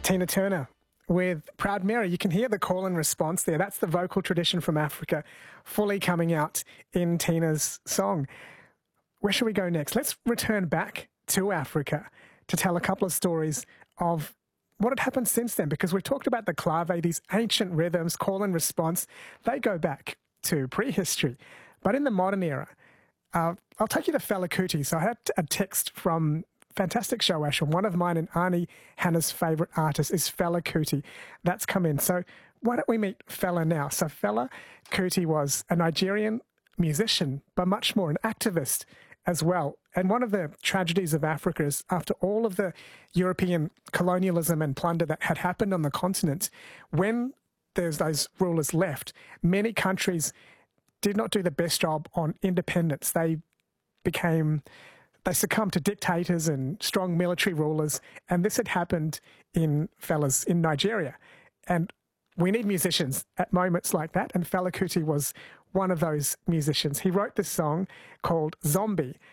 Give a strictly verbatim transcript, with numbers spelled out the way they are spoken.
Tina Turner with Proud Mary. You can hear the call and response there. That's the vocal tradition from Africa fully coming out in Tina's song. Where should we go next? Let's return back to Africa to tell a couple of stories of what had happened since then, because we've talked about the clave, these ancient rhythms, call and response. They go back to prehistory. But in the modern era, uh, I'll take you to Fela Kuti. So I had a text from fantastic show, Ash, and one of mine and Arnie Hannah's favourite artist is Fela Kuti. That's come in. So why don't we meet Fela now? So Fela Kuti was a Nigerian musician, but much more an activist as well. And one of the tragedies of Africa is after all of the European colonialism and plunder that had happened on the continent, when there's those rulers left, many countries did not do the best job on independence. They became, they succumbed to dictators and strong military rulers. And this had happened in Fela's, in Nigeria. And we need musicians at moments like that. And Fela Kuti was one of those musicians. He wrote this song called Zombie,